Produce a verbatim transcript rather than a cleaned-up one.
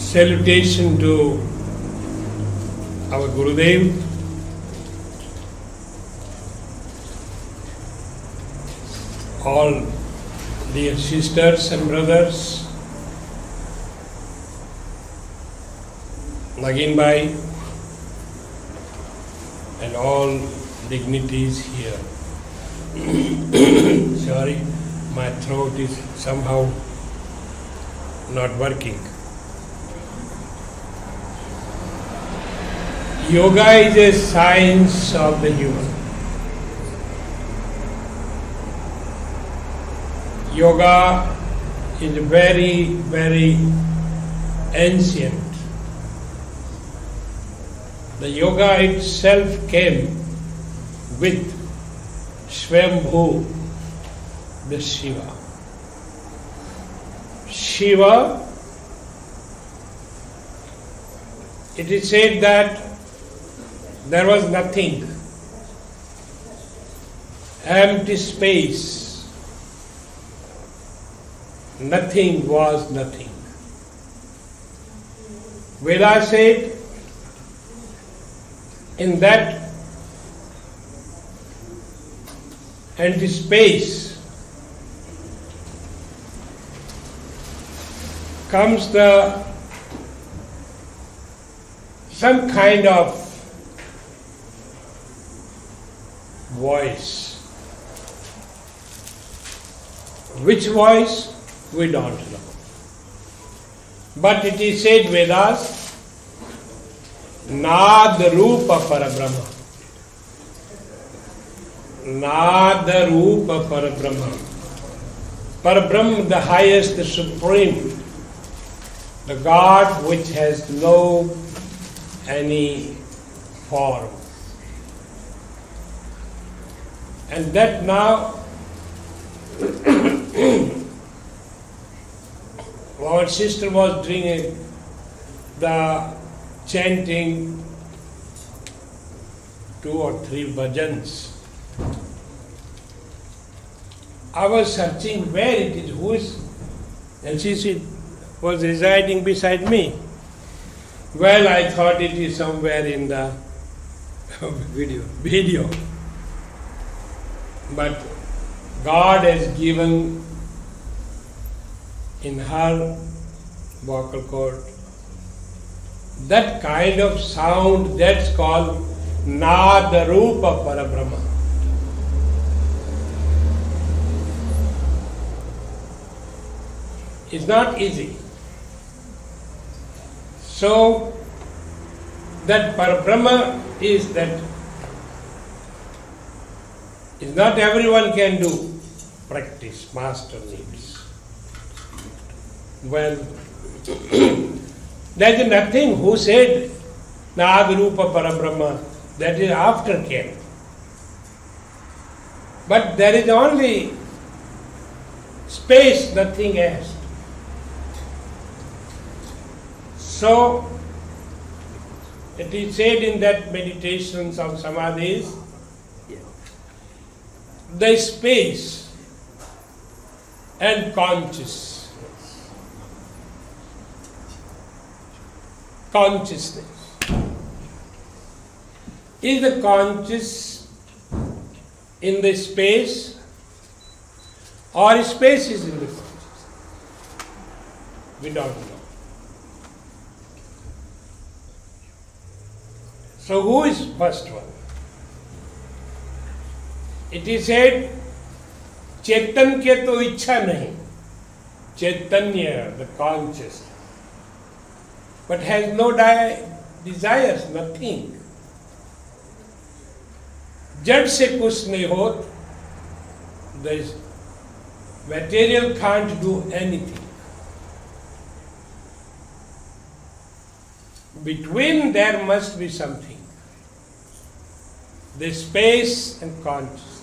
Salutation to our Gurudev, all dear sisters and brothers, Nagin Bhai, and all dignities here. Sorry, my throat is somehow not working. Yoga is a science of the human. Yoga is very, very ancient. The yoga itself came with Swayambhu, the Shiva. Shiva, it is said that there was nothing, empty space, nothing was nothing. Veda said, in that empty space comes the some kind of voice. Which voice? We don't know. But it is said Vedas, Nad Rupa Parabrahma. Nad Rupa Parabrahma. Parabrahma, the highest, the supreme, the God which has no any form. And that now, our sister was doing the chanting two or three bhajans. I was searching where it is, who is, and she said, was residing beside me. Well, I thought it is somewhere in the video. video. But God has given in her vocal cord that kind of sound that's called Nada Rupa Parabrahma. It's not easy. So, that Parabrahma is that is not everyone can do. Practice, master needs. Well, there is nothing who said Nada Rupa Parabrahma, that is after came. But there is only space, nothing else. So, it is said in that meditations of samadhis, the space and conscious, consciousness. Is the conscious in the space or space is in the conscious? We don't know. So who is first one? It is said, Chetan ke to ichha nahi. Chaitanya, the conscious, but has no di- desires, nothing. Jad se kuch nahi hot. The material can't do anything. Between there must be something. The space and consciousness.